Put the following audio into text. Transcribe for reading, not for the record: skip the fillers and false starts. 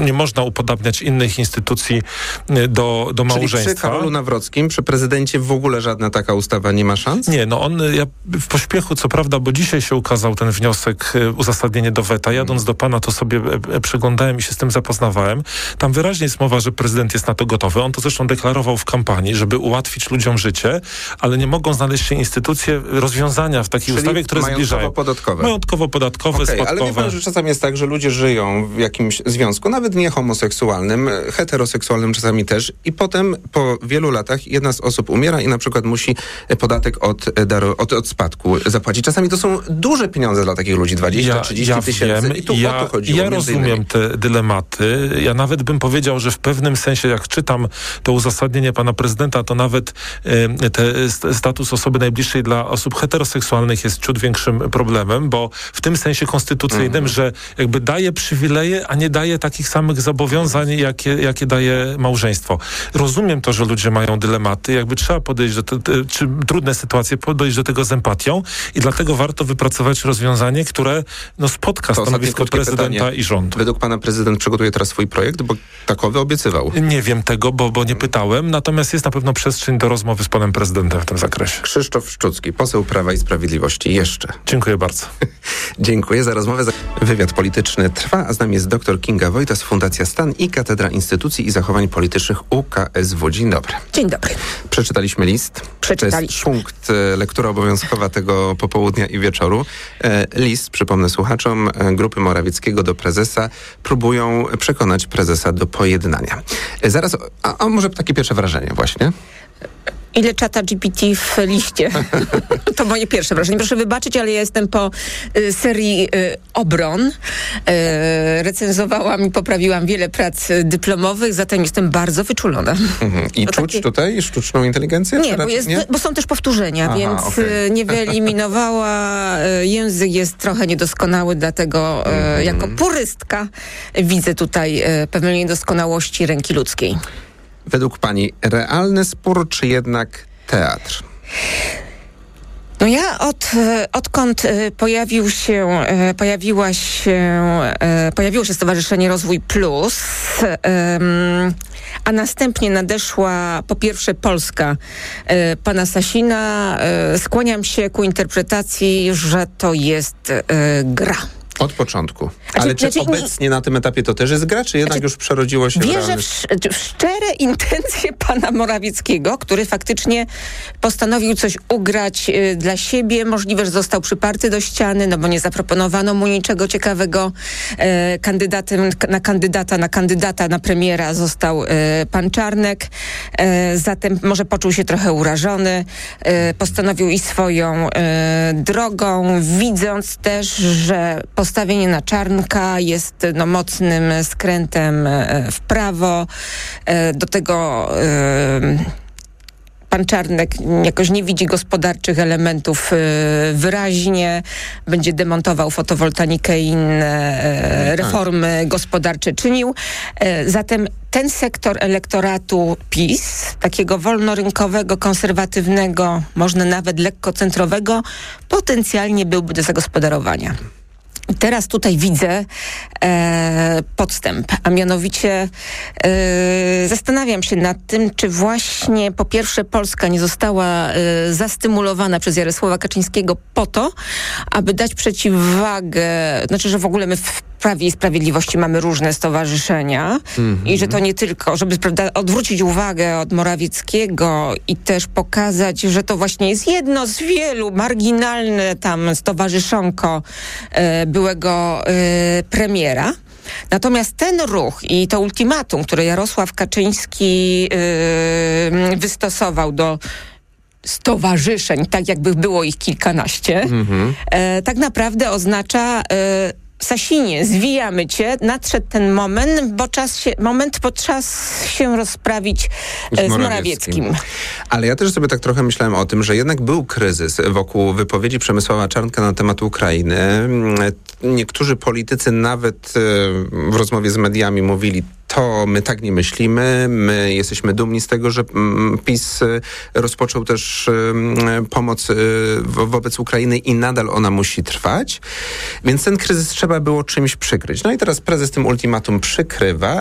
nie można upodabniać innych instytucji do małżeństwa. Czyli przy Karolu Nawrockim, przy prezydencie w ogóle żadna taka ustawa nie ma szans? Nie, ja w pośpiechu, co prawda, bo dzisiaj się ukazał ten wniosek, uzasadnienie do weta. Jadąc do pana, to sobie przeglądałem i się z tym zapoznawałem. Tam wyraźnie jest mowa, że prezydent jest na to gotowy. On to zresztą deklarował w kampanii, żeby ułatwić ludziom życie, ale nie mogą znaleźć się instytucje rozwiązania w takiej ustawie, które zbliżają. Majątkowo-podatkowe, spadkowe. Ale wie pan, że czasami jest tak, że ludzie żyją w jakimś związku, nawet nie homoseksualnym, heteroseksualnym czasami też, i potem po wielu latach jedna z osób umiera i na przykład musi podatek od spadku zapłacić. Czasami to są duże pieniądze dla takich ludzi, 20-30 tysięcy. Wiem, I tu o to chodziło. Ja rozumiem te dylematy. Ja nawet bym powiedział, że w pewnym sensie, jak czytam to uzasadnienie pana prezydenta, to nawet status osoby najbliższej dla osób heteroseksualnych jest ciut większym problemem, bo w tym sensie konstytucyjnym, że jakby daje przywileje, a nie daje takich samych zobowiązań, jakie daje małżeństwo. Rozumiem to, że ludzie mają dylematy, jakby trzeba podejść czy trudne sytuacje, podejść do tego z empatią i dlatego warto wypracować rozwiązanie, które spotka stanowisko prezydenta i rządu. Według pana prezydent przygotuje teraz swój projekt, bo takowy obiecywał. Nie wiem tego, bo nie pytałem, natomiast jest na pewno przestrzeń do rozmowy z panem prezydentem w tym zakresie. Krzysztof Szczucki, poseł Prawa i Sprawiedliwości. Jeszcze. Dziękuję bardzo. Dziękuję za rozmowę. Wywiad polityczny trwa, a z nami jest dr Kinga Wojtas, Fundacja Stan i Katedra Instytucji i Zachowań Politycznych UKSW. Dzień dobry. Dzień dobry. Przeczytaliśmy list. Przeczytaliśmy. To jest punkt, lektura obowiązkowa tego popołudnia i wieczoru. List, przypomnę słuchaczom, grupy Morawieckiego do prezesa próbują przekonać prezesa do pojednania. Zaraz, a może takie pierwsze wrażenie właśnie? Ile czata GPT w liście? To moje pierwsze wrażenie. Proszę wybaczyć, ale ja jestem po serii obron. Recenzowałam i poprawiłam wiele prac dyplomowych, zatem jestem bardzo wyczulona. I czuć tutaj sztuczną inteligencję? Nie, bo są też powtórzenia, więc nie wyeliminowała. Język jest trochę niedoskonały, dlatego jako purystka widzę tutaj pewne niedoskonałości ręki ludzkiej. Według pani realny spór, czy jednak teatr? Odkąd pojawiło się Stowarzyszenie Rozwój Plus, a następnie nadeszła po pierwsze Polska pana Sasina, skłaniam się ku interpretacji, że to jest gra. Od początku. Ale czy obecnie na tym etapie to też jest gra, czy jednak już przerodziło się wierzę w szczere intencje pana Morawieckiego, który faktycznie postanowił coś ugrać dla siebie. Możliwe, że został przyparty do ściany, bo nie zaproponowano mu niczego ciekawego. Kandydata na premiera został pan Czarnek. Zatem może poczuł się trochę urażony. Postanowił iść swoją drogą, widząc też, że postawienie na Czarnka jest mocnym skrętem w prawo. Do tego pan Czarnek jakoś nie widzi gospodarczych elementów wyraźnie. Będzie demontował fotowoltaikę i inne reformy gospodarcze czynił. Zatem ten sektor elektoratu PiS, takiego wolnorynkowego, konserwatywnego, można nawet lekko centrowego, potencjalnie byłby do zagospodarowania. I teraz tutaj widzę podstęp, a mianowicie zastanawiam się nad tym, czy właśnie po pierwsze Polska nie została zastymulowana przez Jarosława Kaczyńskiego po to, aby dać przeciwwagę, że w ogóle my w Prawie i Sprawiedliwości mamy różne stowarzyszenia i że to nie tylko, żeby odwrócić uwagę od Morawieckiego i też pokazać, że to właśnie jest jedno z wielu, marginalne tam stowarzyszonko byłego premiera. Natomiast ten ruch i to ultimatum, które Jarosław Kaczyński wystosował do stowarzyszeń, tak jakby było ich kilkanaście, tak naprawdę oznacza Sasinie, zwijamy cię, nadszedł ten moment, bo czas się rozprawić z Morawieckim. Ale ja też sobie tak trochę myślałem o tym, że jednak był kryzys wokół wypowiedzi Przemysława Czarnka na temat Ukrainy. Niektórzy politycy nawet w rozmowie z mediami mówili, to my tak nie myślimy. My jesteśmy dumni z tego, że PiS rozpoczął też pomoc wobec Ukrainy i nadal ona musi trwać. Więc ten kryzys trzeba było czymś przykryć. No i teraz prezes tym ultimatum przykrywa,